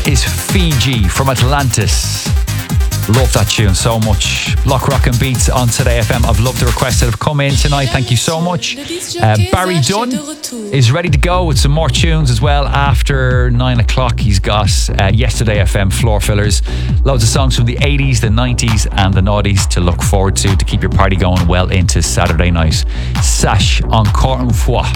That is Fiji from Atlantis. Love that tune so much. Block Rock and Beats on Today FM. I've loved the requests that have come in tonight. Thank you so much. Barry Dunn is ready to go with some more tunes as well after 9 o'clock. He's got Yesterday FM floor fillers. Loads of songs from the 80s, the 90s and the noughties to look forward to keep your party going well into Saturday night. Sash on Encore une fois.